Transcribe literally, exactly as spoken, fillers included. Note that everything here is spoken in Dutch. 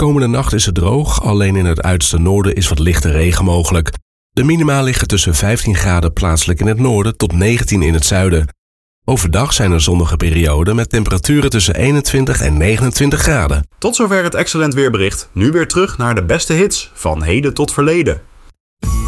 Komende nacht is het droog, alleen in het uiterste noorden is wat lichte regen mogelijk. De minima liggen tussen vijftien graden plaatselijk in het noorden tot negentien in het zuiden. Overdag zijn er zonnige perioden met temperaturen tussen eenentwintig en negenentwintig graden. Tot zover het Excellent Weerbericht. Nu weer terug naar de beste hits van heden tot verleden.